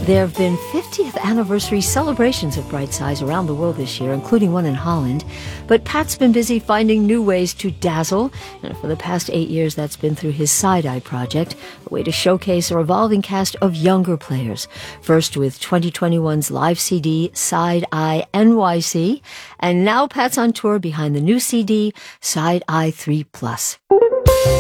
There have been 50th anniversary celebrations of Bright Size around the world this year, including one in Holland. But Pat's been busy finding new ways to dazzle, and for the past 8 years that's been through his Side-Eye project, a way to showcase a revolving cast of younger players. First with 2021's live CD, Side-Eye NYC, and now Pat's on tour behind the new CD, Side-Eye 3+.